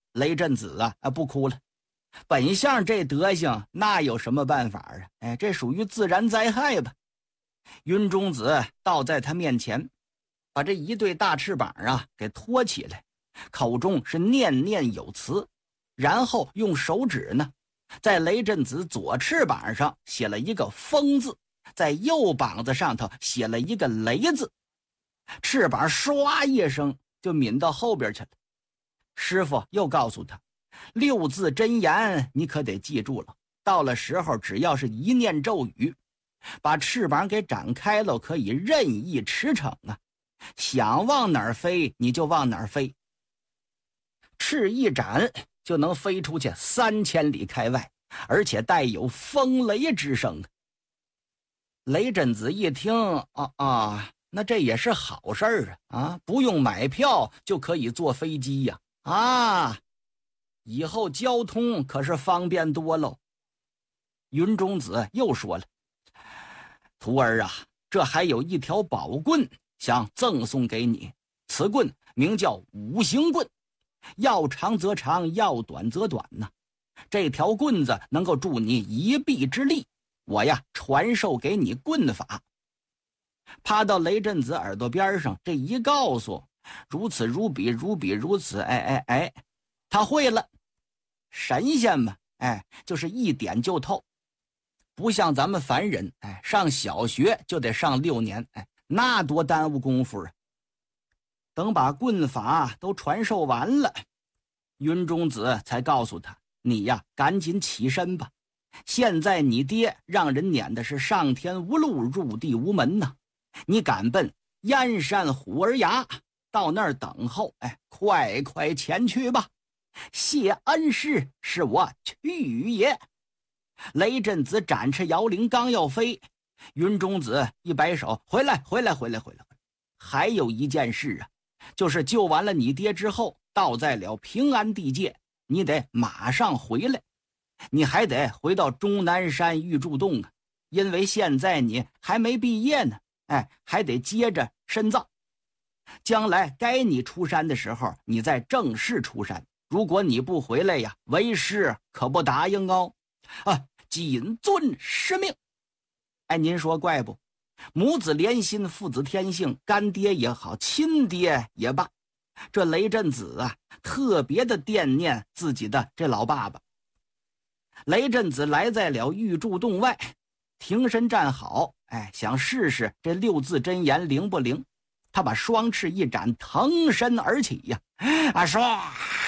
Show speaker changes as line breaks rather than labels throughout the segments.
雷震子不哭了。本相这德行，那有什么办法啊？这属于自然灾害吧。云中子倒在他面前，把这一对大翅膀给托起来，口中是念念有词，然后用手指呢，在雷震子左翅膀上写了一个风字，在右膀子上头写了一个雷字，翅膀唰一声就抿到后边去了。师傅又告诉他，6字真言你可得记住了，到了时候只要是一念咒语，把翅膀给展开了，可以任意驰骋啊，想往哪儿飞你就往哪儿飞，翅一展就能飞出去3000里开外，而且带有风雷之声。雷震子一听那这也是好事儿不用买票就可以坐飞机呀以后交通可是方便多喽。云中子又说了，徒儿这还有一条宝棍想赠送给你，此棍名叫五行棍，要长则长，要短则短呢。这条棍子能够助你一臂之力，我传授给你棍法。趴到雷震子耳朵边上，这一告诉，如此如彼，如彼如此，他会了。神仙嘛，就是一点就透，不像咱们凡人，上小学就得上6年，那多耽误功夫啊。等把棍法都传授完了，云中子才告诉他，你赶紧起身吧，现在你爹让人撵的是上天无路，入地无门呐，你赶奔燕山虎儿崖，到那儿等候，快快前去吧，谢恩师，是我去也。雷震子展翅摇铃，刚要飞，云中子一摆手，回来。还有一件事就是救完了你爹之后，到在了平安地界，你得马上回来，你还得回到终南山玉柱洞因为现在你还没毕业呢，还得接着深造，将来该你出山的时候，你再正式出山。如果你不回来为师可不答应哦。谨遵师命。您说怪不？母子连心，父子天性，干爹也好，亲爹也罢，这雷震子特别的惦念自己的这老爸爸。雷震子来在了玉柱洞外，停身站好，想试试这6字真言灵不灵。他把双翅一展，腾身而起唰，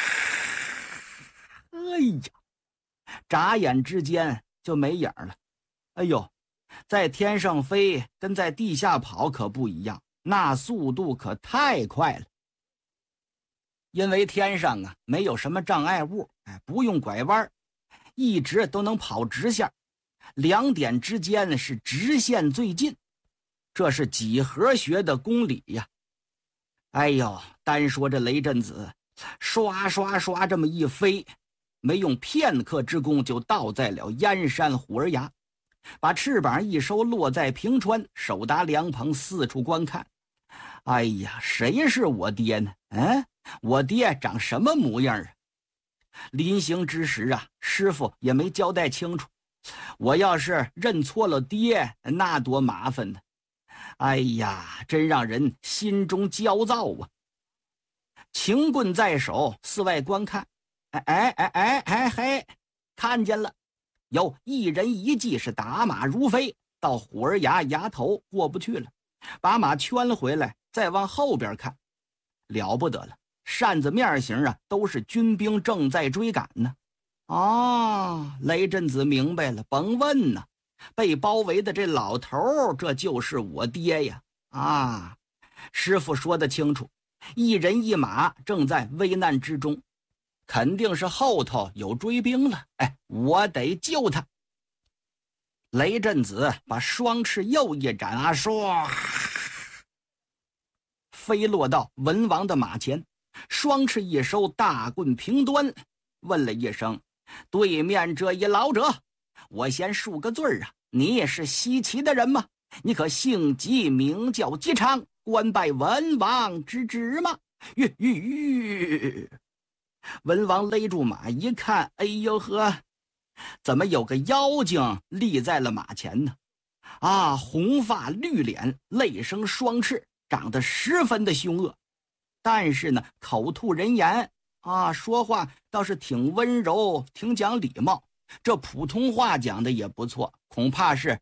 眨眼之间就没影了。在天上飞跟在地下跑可不一样，那速度可太快了。因为天上没有什么障碍物，不用拐弯，一直都能跑直线，2点之间是直线最近，这是几何学的公理呀。单说这雷震子刷刷刷这么一飞，没用片刻之功就到在了燕山虎儿崖，把翅膀一收，落在平川，手搭凉棚，四处观看。谁是我爹呢？我爹长什么模样临行之时师傅也没交代清楚，我要是认错了爹，那多麻烦呢。真让人心中焦躁擎棍在手，四外观看。看见了，有一人一骑是打马如飞，到虎儿崖崖头过不去了，把马圈回来，再往后边看，了不得了，扇子面型都是军兵正在追赶呢。雷震子明白了，甭问呢，被包围的这老头这就是我爹呀。师傅说得清楚，一人一马正在危难之中，肯定是后头有追兵了，我得救他。雷震子把双翅又一展唰，飞落到文王的马前，双翅一收，大棍平端，问了一声，对面这一老者，我先恕个罪你是西岐的人吗？你可姓吉，名叫姬昌，官拜文王之职吗？ 文王勒住马一看，哎呦呵，怎么有个妖精立在了马前呢？啊，红发绿脸，泪生双翅，长得十分的凶恶。但是呢，口吐人言啊，说话倒是挺温柔，挺讲礼貌。这普通话讲的也不错，恐怕是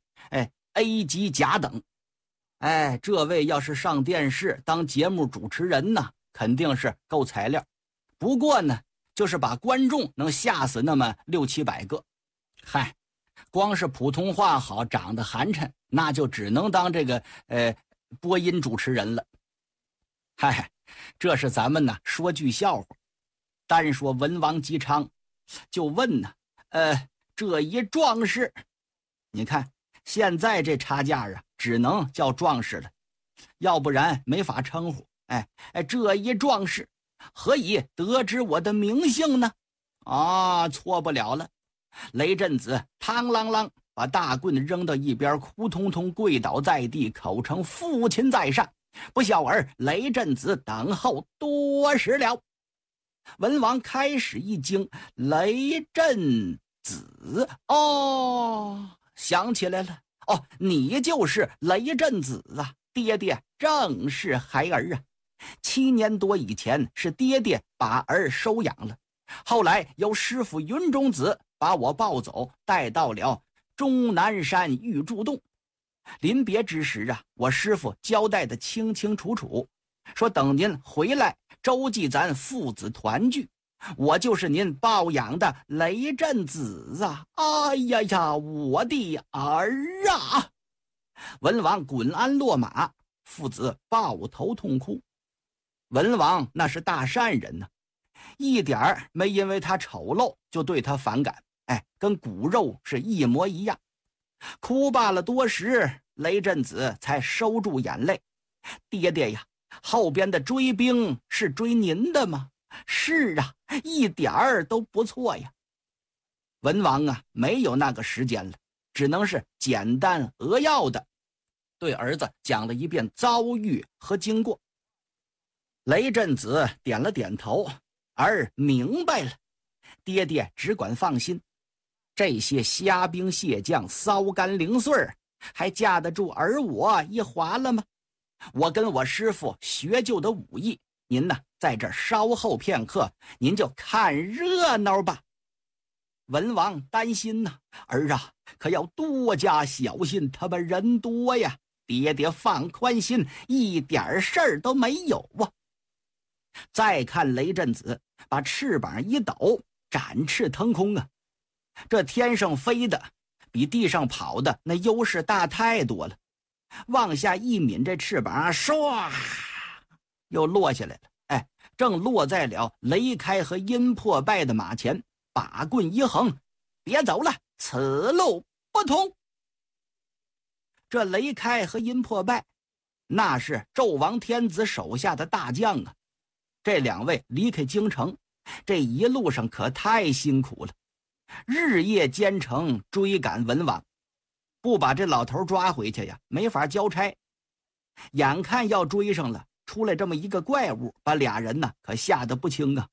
A 级甲等。这位要是上电视当节目主持人呢，肯定是够材料。不过呢，就是把观众能吓死那么600-700个。嗨，光是普通话好，长得寒碜，那就只能当这个播音主持人了。嗨，这是咱们呢说句笑话。单说文王姬昌，就问呢，这一壮士，你看现在这差价啊，只能叫壮士了，要不然没法称呼。这一壮士何以得知我的名姓呢？啊，错不了了。雷震子嘡啷啷把大棍扔到一边，哭通通跪倒在地，口称父亲在上，不孝儿雷震子等候多时了。文王开始一惊，雷震子，哦，想起来了，哦，你就是雷震子啊，爹爹正是孩儿啊。7年多以前是爹爹把儿收养了，后来由师傅云中子把我抱走，带到了终南山玉柱洞。临别之时啊，我师傅交代的清清楚楚，说等您回来，周济咱父子团聚。我就是您抱养的雷震子啊！哎呀呀，我的儿啊！文王滚鞍落马，父子抱头痛哭。文王那是大善人呢，一点儿没因为他丑陋就对他反感，跟骨肉是一模一样。哭罢了多时，雷震子才收住眼泪。爹爹呀，后边的追兵是追您的吗？是啊，一点儿都不错呀。文王啊，没有那个时间了，只能是简单扼要的对儿子讲了一遍遭遇和经过。雷震子点了点头，儿明白了，爹爹只管放心。这些虾兵蟹将、骚干零碎儿，还架得住儿我一划了吗？我跟我师傅学就的武艺，您呢在这稍后片刻，您就看热闹吧。文王担心呐，儿啊，可要多加小心，他们人多呀。爹爹放宽心，一点事儿都没有啊。再看雷震子把翅膀一抖，展翅腾空啊！这天上飞的比地上跑的那优势大太多了。往下一抿，这翅膀啊，唰，又落下来了。正落在了雷开和殷破败的马前，把棍一横，别走了，此路不通。这雷开和殷破败，那是纣王天子手下的大将啊。这两位离开京城，这一路上可太辛苦了，日夜兼程追赶文王，不把这老头抓回去呀，没法交差。眼看要追上了，出来这么一个怪物，把俩人呢可吓得不轻啊！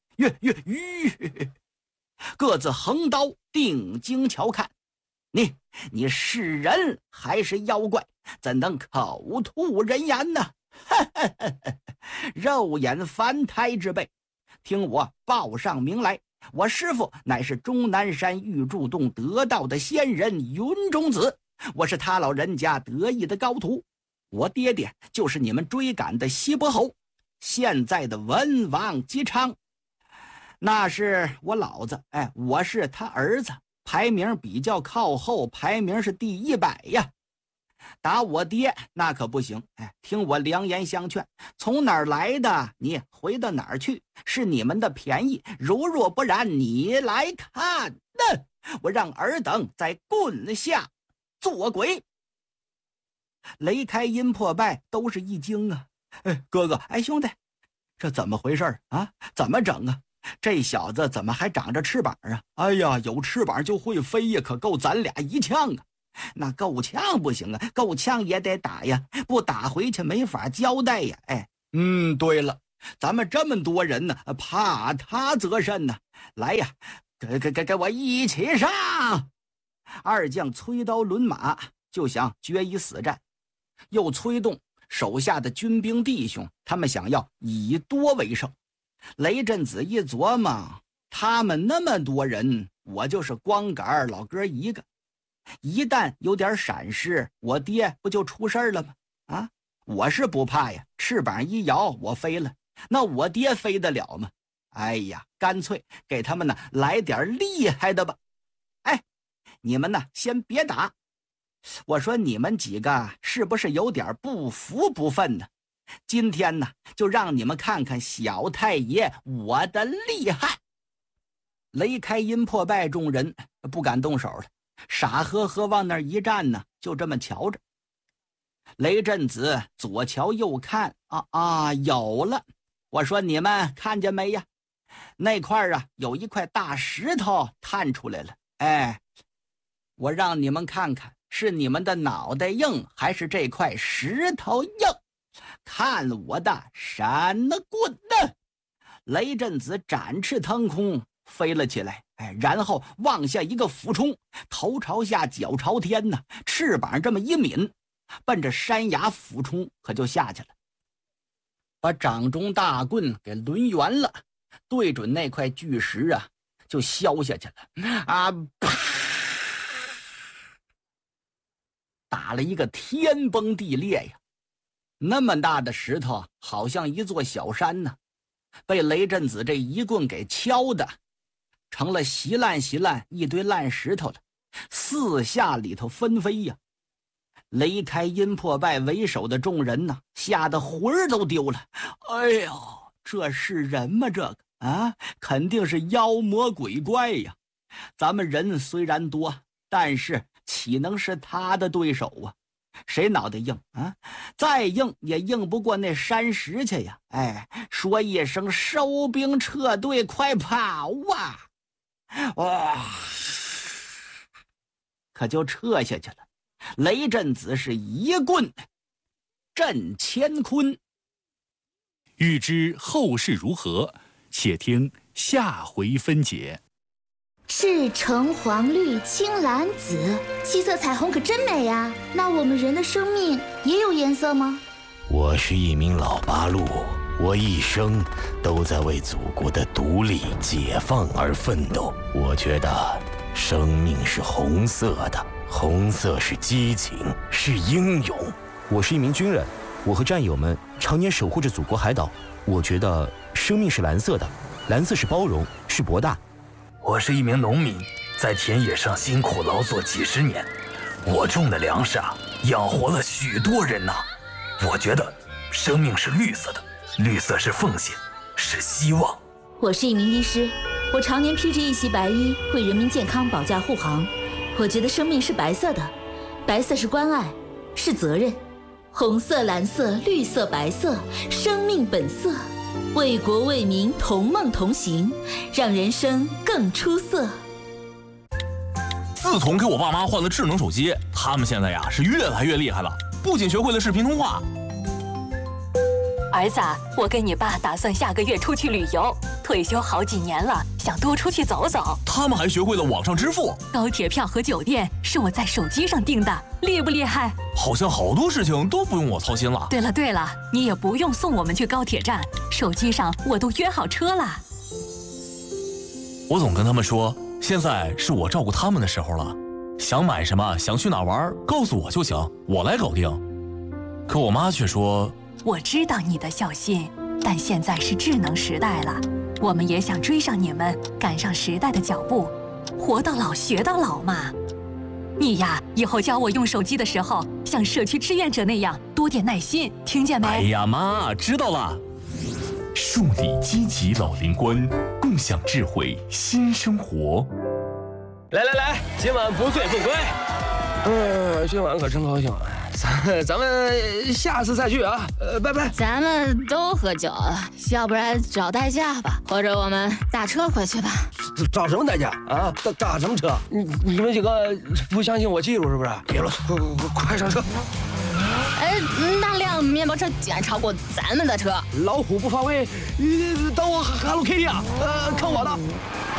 各自横刀定睛瞧看，你是人还是妖怪？怎能口吐人言呢？肉眼凡胎之辈，听我报上名来，我师父乃是终南山玉柱洞得道的仙人云中子，我是他老人家得意的高徒。我爹爹就是你们追赶的西伯侯，现在的文王姬昌，那是我老子，我是他儿子，排名比较靠后，排名是第100呀。打我爹那可不行，听我良言相劝，从哪儿来的你回到哪儿去，是你们的便宜，如若不然，你来看我让尔等在棍下做鬼。雷开殷破败都是一惊啊，哥哥，兄弟，这怎么回事啊？怎么整啊？这小子怎么还长着翅膀啊？哎呀，有翅膀就会飞呀，可够咱俩一呛啊！那够呛不行啊，够呛也得打呀，不打回去没法交代呀。对了， 咱们这么多人呢，怕他则甚呢。来呀，给我一起上！二将催刀抡马，就想决一死战，又催动手下的军兵弟兄，他们想要以多为胜。雷震子一琢磨，他们那么多人，我就是光杆老哥一个，一旦有点闪失，我爹不就出事了吗？啊，我是不怕呀，翅膀一摇我飞了，那我爹飞得了吗？哎呀，干脆给他们呢来点厉害的吧。哎，你们呢先别打，我说你们几个是不是有点不服不忿呢？今天呢就让你们看看小太爷我的厉害。雷开阴破败众人不敢动手了，傻呵呵往那儿一站呢，就这么瞧着。雷震子左瞧右看，有了。我说你们看见没呀？那块有一块大石头探出来了。哎，我让你们看看，是你们的脑袋硬还是这块石头硬？看我的闪棍呢！雷震子展翅腾空飞了起来，然后往下一个俯冲，头朝下脚朝天呢，翅膀这么一抿，奔着山崖俯冲，可就下去了，把掌中大棍给抡圆了，对准那块巨石就削下去了。啪！打了一个天崩地裂呀！那么大的石头，好像一座小山呢，被雷震子这一棍给敲的，成了稀烂一堆烂石头了，四下里头纷飞呀！雷开阴破败为首的众人呢，吓得魂儿都丢了。哎呦，这是人吗？这个肯定是妖魔鬼怪呀！咱们人虽然多，但是岂能是他的对手啊？谁脑袋硬再硬也硬不过那山石去呀！说一声收兵撤退，快跑啊！哇，可就撤下去了。雷震子是一棍震乾坤。
欲知后事如何，且听下回分解。
是橙黄绿青蓝紫，7色彩虹可真美呀！那我们人的生命也有颜色吗？
我是一名老八路，我一生都在为祖国的独立解放而奋斗。我觉得生命是红色的，红色是激情，是英勇。
我是一名军人，我和战友们常年守护着祖国海岛。我觉得生命是蓝色的，蓝色是包容，是博大。
我是一名农民，在田野上辛苦劳作几十年，我种的粮食养活了许多人呐。我觉得生命是绿色的，绿色是奉献，是希望。
我是一名医师，我常年披着一袭白衣，为人民健康保驾护航。我觉得生命是白色的，白色是关爱，是责任。红色、蓝色、绿色、白色，生命本色。为国为民同梦同行，让人生更出色。
自从给我爸妈换了智能手机，他们现在是越来越厉害了，不仅学会了视频通话。
儿子，我跟你爸打算下个月出去旅游，退休好几年了，想多出去走走。
他们还学会了网上支付，
高铁票和酒店是我在手机上订的，厉不厉害？
好像好多事情都不用我操心了。
对了，你也不用送我们去高铁站，手机上我都约好车了。
我总跟他们说，现在是我照顾他们的时候了，想买什么，想去哪玩，告诉我就行，我来搞定。可我妈却说，
我知道你的孝心，但现在是智能时代了，我们也想追上你们，赶上时代的脚步，活到老学到老嘛。你呀，以后教我用手机的时候，像社区志愿者那样多点耐心，听见没？
哎呀妈，知道了。
树立积极老龄观，共享智慧新生活。
来，今晚不醉不归。今晚可真高兴，咱们下次再聚啊！拜拜。
咱们都喝酒了，要不然找代驾吧，或者我们打车回去吧。
找什么代驾啊？打什么车？你们几个不相信我技术是不是？别啰嗦，快上车！
那辆面包车检查过咱们的车，
老虎不发威，等我 Hello Kitty 啊，看我的。